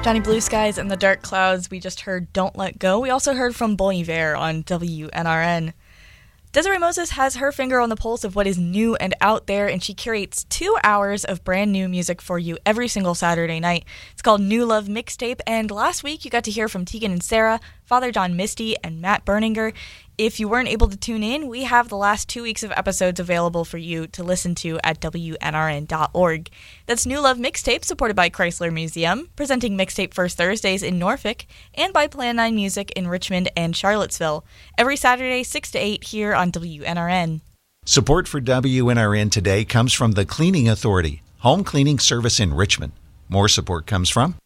Johnny Blue Skies and the Dark Clouds. We just heard Don't Let Go. We also heard from Bon Iver on WNRN. Desiree Moses has her finger on the pulse of what is new and out there, and she curates 2 hours of brand new music for you every single Saturday night. It's called New Love Mixtape, and last week you got to hear from Tegan and Sarah, Father John Misty, and Matt Berninger. If you weren't able to tune in, we have the last 2 weeks of episodes available for you to listen to at WNRN.org. That's New Love Mixtape, supported by Chrysler Museum, presenting Mixtape First Thursdays in Norfolk, and by Plan 9 Music in Richmond and Charlottesville. Every Saturday, 6 to 8 here on WNRN. Support for WNRN today comes from the Cleaning Authority, home cleaning service in Richmond. More support comes from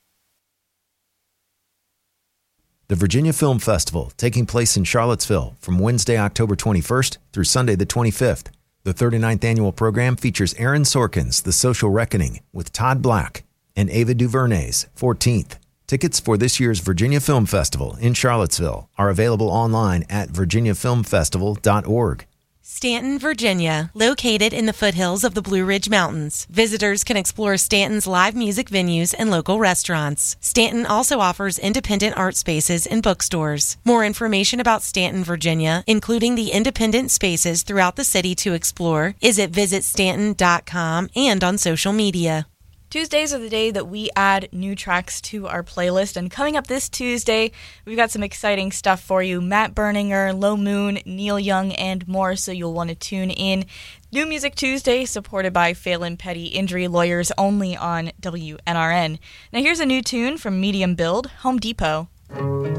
the Virginia Film Festival, taking place in Charlottesville from Wednesday, October 21st through Sunday the 25th. The 39th annual program features Aaron Sorkin's The Social Reckoning with Todd Black and Ava DuVernay's 14th. Tickets for this year's Virginia Film Festival in Charlottesville are available online at virginiafilmfestival.org. Stanton, Virginia, located in the foothills of the Blue Ridge Mountains. Visitors can explore Stanton's live music venues and local restaurants. Stanton also offers independent art spaces and bookstores. More information about Stanton, Virginia, including the independent spaces throughout the city to explore, is at visitstanton.com and on social media. Tuesdays are the day that we add new tracks to our playlist, and coming up this Tuesday, we've got some exciting stuff for you. Matt Berninger, Low Moon, Neil Young, and more, so you'll want to tune in. New Music Tuesday, supported by Phelan Petty Injury Lawyers, only on WNRN. Now here's a new tune from Medium Build, Home Depot.